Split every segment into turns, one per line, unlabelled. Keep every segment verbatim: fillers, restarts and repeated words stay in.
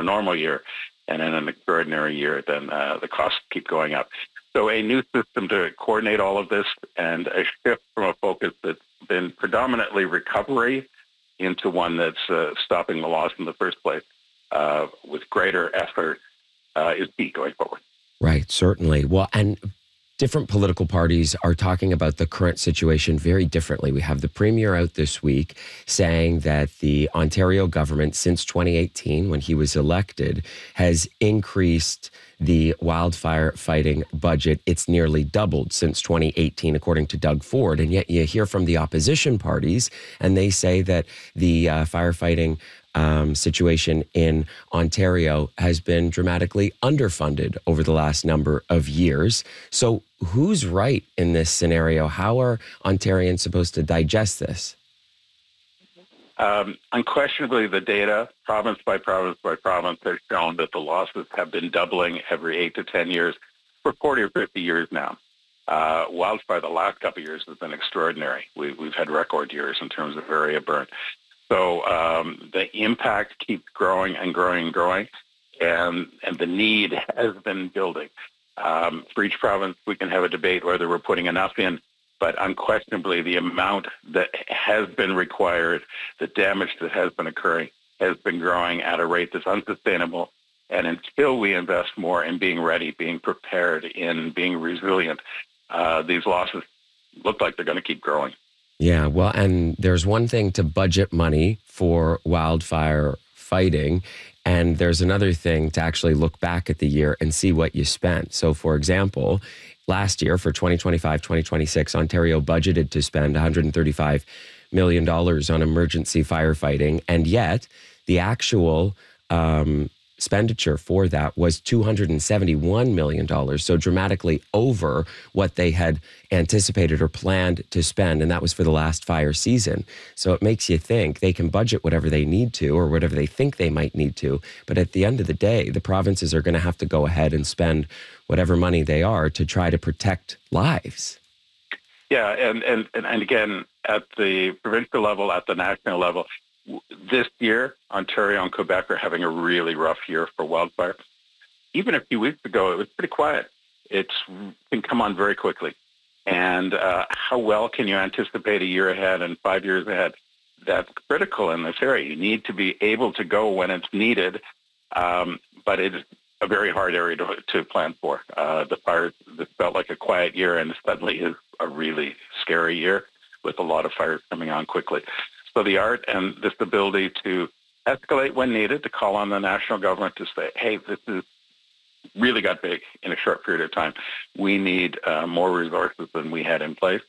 a normal year. And in an extraordinary year, then uh, the costs keep going up. So a new system to coordinate all of this and a shift from a focus that's been predominantly recovery into one that's uh, stopping the loss in the first place uh, with greater effort uh, is key going forward.
Right, certainly. Well, and different political parties are talking about the current situation very differently. We have the Premier out this week saying that the Ontario government, since twenty eighteen, when he was elected, has increased the wildfire fighting budget. It's nearly doubled since twenty eighteen, according to Doug Ford. And yet you hear from the opposition parties, and they say that the uh, firefighting Um, situation in Ontario has been dramatically underfunded over the last number of years. So who's right in this scenario? How are Ontarians supposed to digest this?
Um, unquestionably, the data, province by province by province, has shown that the losses have been doubling every eight to ten years for forty or fifty years now. Uh, wildfire the last couple of years has been extraordinary. We, we've had record years in terms of area burn. So um, the impact keeps growing and growing and growing, and and the need has been building. Um, for each province, we can have a debate whether we're putting enough in, but unquestionably the amount that has been required, the damage that has been occurring, has been growing at a rate that's unsustainable. And until we invest more in being ready, being prepared, in being resilient, uh, these losses look like they're going to keep growing.
Yeah, well, and there's one thing to budget money for wildfire fighting, and there's another thing to actually look back at the year and see what you spent. So, for example, last year for twenty twenty-five twenty twenty-six, Ontario budgeted to spend one hundred thirty-five million dollars on emergency firefighting, and yet the actual um, expenditure for that was two hundred seventy-one million dollars, so dramatically over what they had anticipated or planned to spend, and that was for the last fire season. So it makes you think they can budget whatever they need to or whatever they think they might need to, but at the end of the day, the provinces are going to have to go ahead and spend whatever money they are to try to protect lives.
Yeah, and, and, and again, at the provincial level, at the national level, this year, Ontario and Quebec are having a really rough year for wildfire. Even a few weeks ago, it was pretty quiet. It can come on very quickly. And uh, how well can you anticipate a year ahead and five years ahead? That's critical in this area. You need to be able to go when it's needed, um, but it's a very hard area to, to plan for. Uh, the fire, this felt like a quiet year, and suddenly is a really scary year with a lot of fires coming on quickly. So the art and this ability to escalate when needed, to call on the national government to say, hey, this is really got big in a short period of time. We need uh, more resources than we had in place.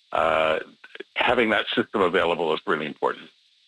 Uh, having that system available is really important.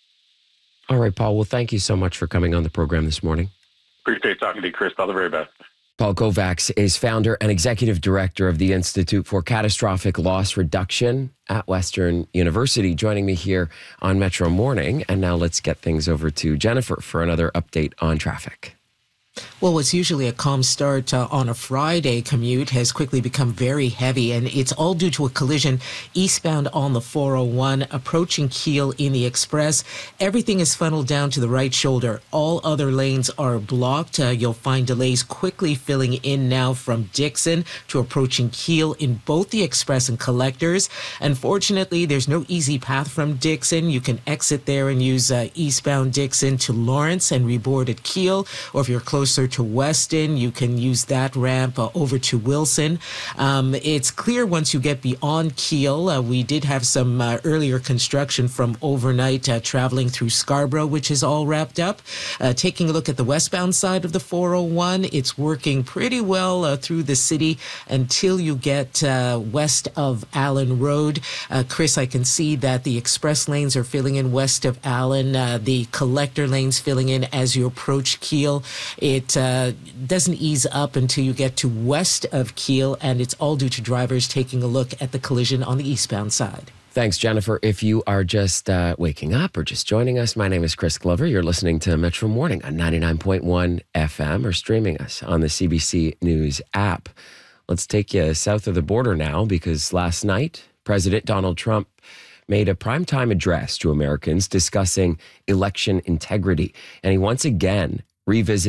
All right, Paul. Well, thank you so much for coming on the program this morning.
Appreciate talking to you, Chris. All the very best.
Paul Kovacs is founder and executive director of the Institute for Catastrophic Loss Reduction at Western University, joining me here on Metro Morning. And now let's get things over to Jennifer for another update on traffic.
Well, what's usually a calm start uh, on a Friday commute has quickly become very heavy, and it's all due to a collision eastbound on the four oh one, approaching Keele in the Express. Everything is funneled down to the right shoulder. All other lanes are blocked. Uh, you'll find delays quickly filling in now from Dixon to approaching Keele in both the Express and Collectors. Unfortunately, there's no easy path from Dixon. You can exit there and use uh, eastbound Dixon to Lawrence and reboard at Keele, or if you're closer to Weston, you can use that ramp uh, over to Wilson. Um, it's clear once you get beyond Keele. Uh, we did have some uh, earlier construction from overnight uh, traveling through Scarborough, which is all wrapped up. Uh, taking a look at the westbound side of the four oh one, it's working pretty well uh, through the city until you get uh, west of Allen Road. Uh, Chris, I can see that the express lanes are filling in west of Allen. Uh, the collector lanes filling in as you approach Keele. It uh, doesn't ease up until you get to west of Keele, and it's all due to drivers taking a look at the collision on the eastbound side.
Thanks, Jennifer. If you are just uh, waking up or just joining us, my name is Chris Glover. You're listening to Metro Morning on ninety-nine point one F M or streaming us on the C B C News app. Let's take you south of the border now, because last night, President Donald Trump made a primetime address to Americans discussing election integrity, and he once again revisited